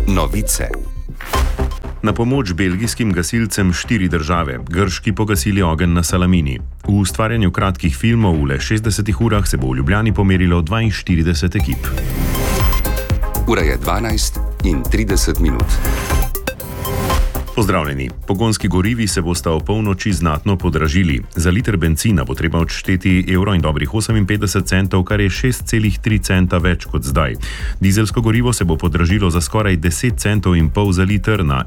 Novice. Na pomoč belgijskim gasilcem 4 države, grški pogasili ogenj na Salamini. V ustvarjanju kratkih filmov v le 60 urah se bo v Ljubljani pomerilo 42 ekip. Ura je 12:30. Pozdravljeni. Pogonski gorivi se bosta ob polnoči znatno podražili. Za liter bencina bo treba odšteti €1,58, kar je 6,3 centa več kot zdaj. Dizelsko gorivo se bo podražilo za skoraj 10,5 centov za liter na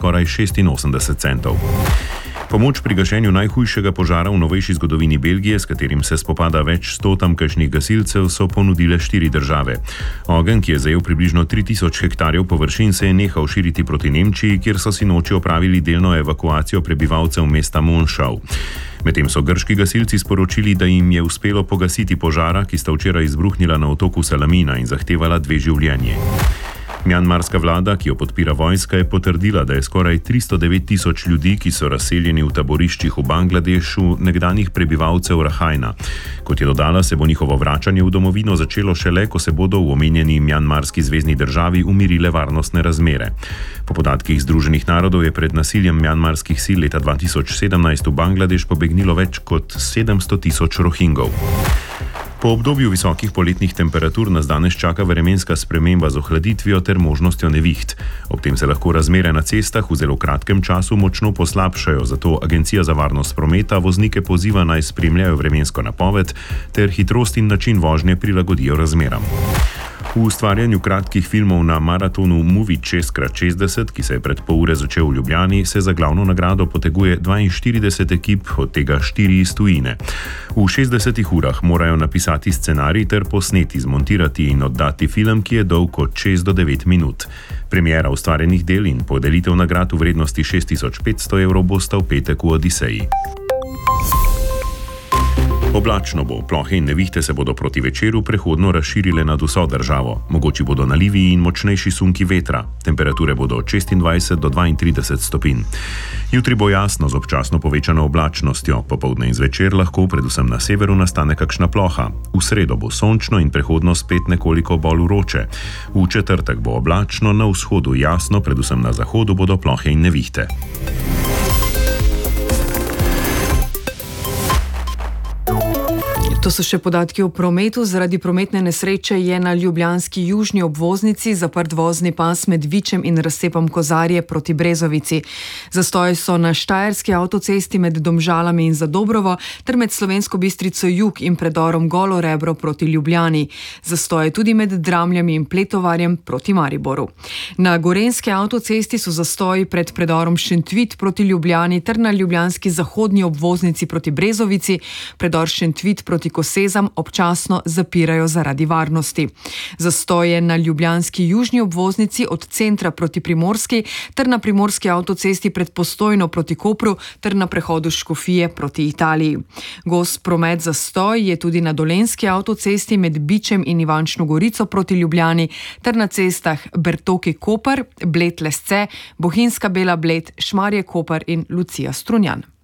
€1,86. Pomoč pri gašenju najhujšega požara v novejši zgodovini Belgije, s katerim se spopada več 100 tamkajšnjih gasilcev, so ponudile 4 države. Ogenj, ki je zajel približno 3000 hektarjev površin, se je nehal širiti proti Nemčiji, kjer so sinoči opravili delno evakuacijo prebivalcev mesta Monšau. Medtem so grški gasilci sporočili, da jim je uspelo pogasiti požara, ki sta včeraj izbruhnila na otoku Salamina in zahtevala 2 življenji. Mjanmarska vlada, ki jo podpira vojska, je potrdila, da je skoraj 309 000 ljudi, ki so razseljeni v taboriščih v Bangladešu, nekdanjih prebivalcev Rakhina. Kot je dodala, se bo njihovo vračanje v domovino začelo šele, ko se bodo v omenjeni mjanmarski zvezni državi umirile varnostne razmere. Po podatkih Združenih narodov je pred nasiljem mjanmarskih sil leta 2017 v Bangladeš pobegnilo več kot 700 000 Rohingov. Po obdobju visokih poletnih temperatur nas danes čaka vremenska sprememba z ohladitvijo ter možnostjo neviht. Ob tem se lahko razmere na cestah v zelo kratkem času močno poslabšajo, zato Agencija za varnost prometa voznike poziva naj spremljajo vremensko napoved ter hitrost in način vožnje prilagodijo razmeram. V ustvarjanju kratkih filmov na maratonu Movie 6x60, ki se je pred pol ure začel v Ljubljani, se za glavno nagrado poteguje 42 ekip, od tega 4 iz tujine. V 60 urah morajo napisati scenarij ter posneti, zmontirati in oddati film, ki je dolg od 6 do 9 minut. Premiera ustvarjenih del in podelitev nagrad v vrednosti €6500 bosta v petek v Odiseji. Oblačno bo, plohe in nevihte se bodo proti večeru prehodno razširile nad vso državo. Mogoči bodo nalivi in močnejši sunki vetra. Temperature bodo od 26 do 32 stopinj. Jutri bo jasno z občasno povečano oblačnostjo. Popoldne in zvečer lahko predvsem na severu nastane kakšna ploha. V sredo bo sončno in prehodno spet nekoliko bolj vroče. V četrtek bo oblačno, na vzhodu jasno, predvsem na zahodu bodo plohe in nevihte. To so še podatki o prometu. Zaradi prometne nesreče je na ljubljanski južni obvoznici zaprt vozni pas med Vičem in razcepom Kozarje proti Brezovici. Zastoji so na Štajerski avtocesti med Domžalami in Zadobrovo ter med Slovensko Bistrico jug in predorom Golo Rebro proti Ljubljani. Zastoji tudi med Dramljami in Pletovarjem proti Mariboru. Na Gorenjski avtocesti so zastoji pred predorom Šentvit proti Ljubljani ter na ljubljanski zahodni obvoznici proti Brezovici. Predor Šentvit proti Kosezam občasno zapirajo zaradi varnosti. Zastoje na ljubljanski južni obvoznici od centra proti Primorski ter na primorski avtocesti pred Postojno proti Kopru ter na prehodu Škofije proti Italiji. Gost promet zastoj je tudi na dolenjski avtocesti med Bičem in Ivančno Gorico proti Ljubljani ter na cestah Bertoki Koper, Bled Lesce, Bohinjska Bela Bled, Šmarje Koper in Lucija Strunjan.